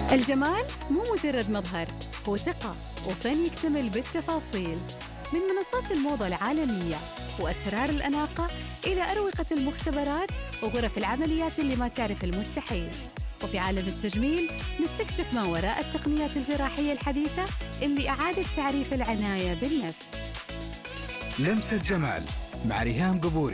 الجمال مو مجرد مظهر، هو ثقة وفن يكتمل بالتفاصيل. من منصات الموضة العالمية وأسرار الأناقة إلى أروقة المختبرات وغرف العمليات اللي ما تعرف المستحيل. وفي عالم التجميل نستكشف ما وراء التقنيات الجراحية الحديثة اللي أعادت تعريف العناية بالنفس. لمسة جمال مع ريهام قبوري.